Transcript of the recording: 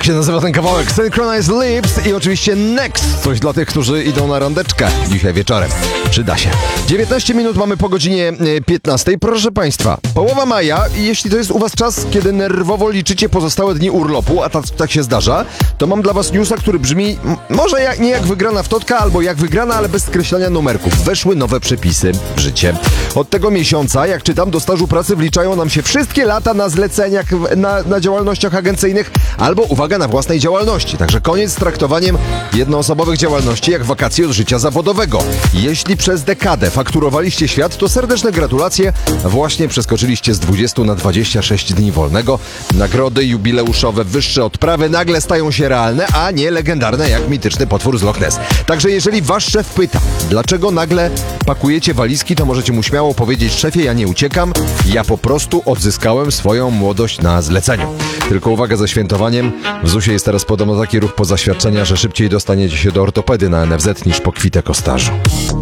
Tak się nazywa ten kawałek. Synchronized Lips i oczywiście Next. Coś dla tych, którzy idą na randeczkę dzisiaj wieczorem. Przyda się. 19 minut mamy po godzinie 15. Proszę Państwa, połowa maja i jeśli to jest u Was czas, kiedy nerwowo liczycie pozostałe dni urlopu, a tak się zdarza, to mam dla Was newsa, który brzmi może nie jak wygrana w totka, albo jak wygrana, ale bez skreślania numerków. Weszły nowe przepisy w życie. Od tego miesiąca, jak czytam, do stażu pracy wliczają nam się wszystkie lata na zleceniach, na działalnościach agencyjnych, albo uwaga, na własnej działalności. Także koniec z traktowaniem jednoosobowych działalności jak wakacje od życia zawodowego. Jeśli przez dekadę fakturowaliście świat, to serdeczne gratulacje. Właśnie przeskoczyliście z 20 na 26 dni wolnego. Nagrody jubileuszowe, wyższe odprawy nagle stają się realne, a nie legendarne jak mityczny potwór z Loch Ness. Także jeżeli wasz szef pyta, dlaczego nagle pakujecie walizki, to możecie mu śmiało powiedzieć: szefie, ja nie uciekam, ja po prostu odzyskałem swoją młodość na zleceniu. Tylko uwaga ze świętowaniem. W ZUS-ie jest teraz podobno taki ruch po zaświadczenia, że szybciej dostaniecie się do ortopedy na NFZ niż po kwitek o stażu.